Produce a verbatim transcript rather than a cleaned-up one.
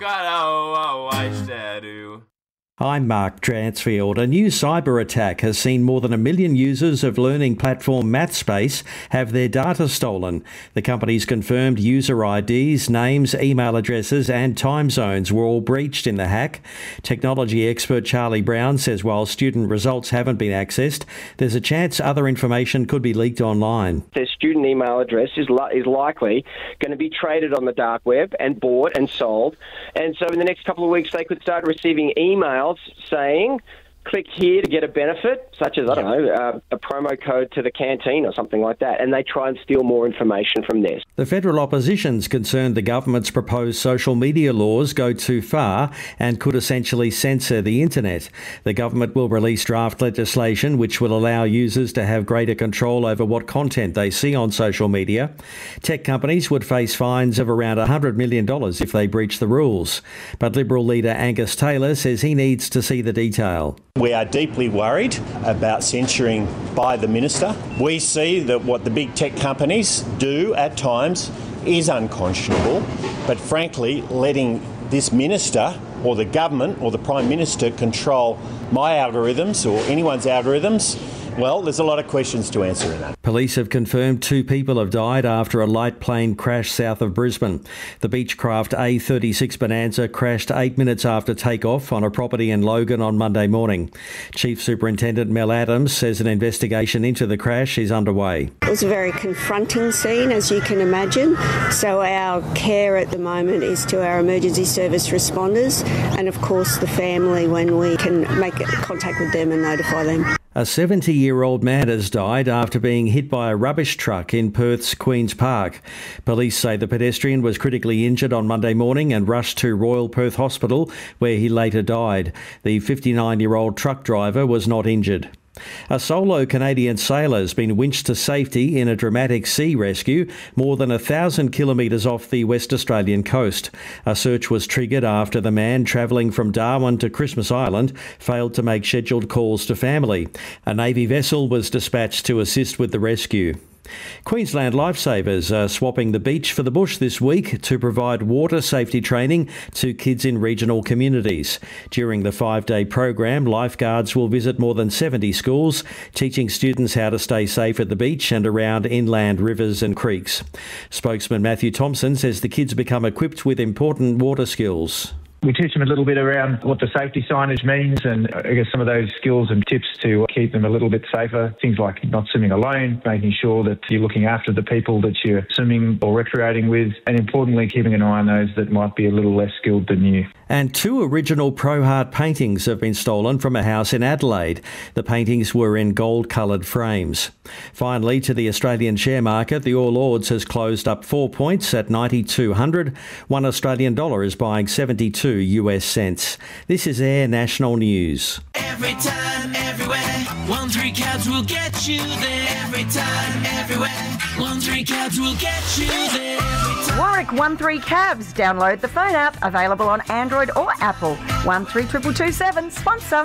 Got a white tattoo. I'm Mark Dransfield. A new cyber attack has seen more than a million users of learning platform MathSpace have their data stolen. The company's confirmed user I Ds, names, email addresses and time zones were all breached in the hack. Technology expert Charlie Brown says while student results haven't been accessed, there's a chance other information could be leaked online. Their student email address is, li- is likely going to be traded on the dark web and bought and sold. And so in the next couple of weeks, they could start receiving emails saying, click here to get a benefit, such as, I don't know, uh, a promo code to the canteen or something like that, and they try and steal more information from this. The federal opposition's concerned the government's proposed social media laws go too far and could essentially censor the internet. The government will release draft legislation which will allow users to have greater control over what content they see on social media. Tech companies would face fines of around one hundred million dollars if they breach the rules. But Liberal leader Angus Taylor says he needs to see the detail. We are deeply worried about censoring by the minister. We see that what the big tech companies do at times is unconscionable, but frankly, letting this minister or the government or the Prime Minister control my algorithms or anyone's algorithms, well, there's a lot of questions to answer in that. Police have confirmed two people have died after a light plane crashed south of Brisbane. The Beechcraft A thirty-six Bonanza crashed eight minutes after takeoff on a property in Logan on Monday morning. Chief Superintendent Mel Adams says an investigation into the crash is underway. It was a very confronting scene, as you can imagine. So our care at the moment is to our emergency service responders and, of course, the family when we can make contact with them and notify them. A seventy-year-old man has died after being hit by a rubbish truck in Perth's Queen's Park. Police say the pedestrian was critically injured on Monday morning and rushed to Royal Perth Hospital, where he later died. The fifty-nine-year-old truck driver was not injured. A solo Canadian sailor has been winched to safety in a dramatic sea rescue more than a thousand kilometres off the West Australian coast. A search was triggered after the man travelling from Darwin to Christmas Island failed to make scheduled calls to family. A Navy vessel was dispatched to assist with the rescue. Queensland Lifesavers are swapping the beach for the bush this week to provide water safety training to kids in regional communities. During the five-day program, lifeguards will visit more than seventy schools, teaching students how to stay safe at the beach and around inland rivers and creeks. Spokesman Matthew Thompson says the kids become equipped with important water skills. We teach them a little bit around what the safety signage means and I guess some of those skills and tips to keep them a little bit safer. Things like not swimming alone, making sure that you're looking after the people that you're swimming or recreating with, and importantly, keeping an eye on those that might be a little less skilled than you. And two original Pro Heart paintings have been stolen from a house in Adelaide. The paintings were in gold-coloured frames. Finally, to the Australian share market, the All Ords has closed up four points at ninety-two hundred. One Australian dollar is buying seventy-two U S cents. This is Air National News. Every time, everywhere, one three cabs will get you there. Every time, everywhere, one three cabs will get you there. Warwick one three Cabs. Download the phone app, available on Android or Apple. one three two two two seven, sponsor.